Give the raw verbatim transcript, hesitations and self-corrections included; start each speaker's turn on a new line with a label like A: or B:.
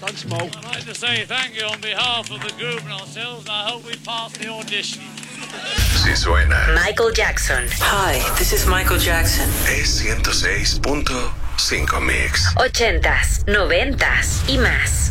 A: Thanks, Mo.
B: I'd like to say thank you on behalf of the group and ourselves, and I hope we pass the audition.
C: Si suena.
D: Michael Jackson.
E: Hi, this is Michael Jackson.
C: Es ciento seis punto cinco Mix.
D: Ochentas, noventas y más.